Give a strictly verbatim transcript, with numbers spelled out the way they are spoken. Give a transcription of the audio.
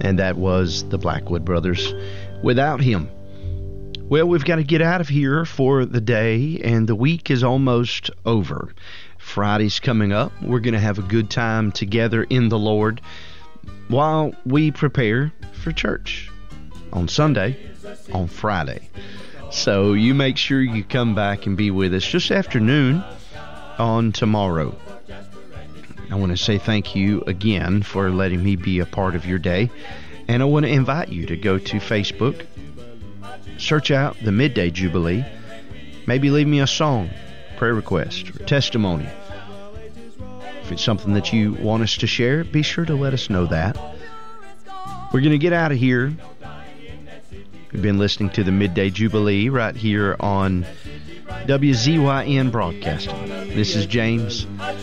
and that was the Blackwood Brothers, Without Him. Well, we've got to get out of here for the day, and the week is almost over. Friday's coming up. We're going to have a good time together in the Lord while we prepare for church on Sunday, on Friday. So you make sure you come back and be with us just after noon on tomorrow. I want to say thank you again for letting me be a part of your day. And I want to invite you to go to Facebook, search out the Midday Jubilee, maybe leave me a song, prayer request, or testimony. If it's something that you want us to share, be sure to let us know that. We're going to get out of here. We've been listening to the Midday Jubilee right here on W Z Y N Broadcasting. This is James.